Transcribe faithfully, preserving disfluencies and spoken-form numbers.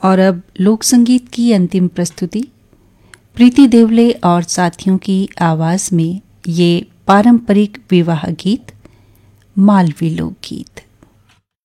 और अब लोक संगीत की अंतिम प्रस्तुति प्रीति देवले और साथियों की आवाज में ये पारंपरिक विवाह गीत मालवी लोकगीत।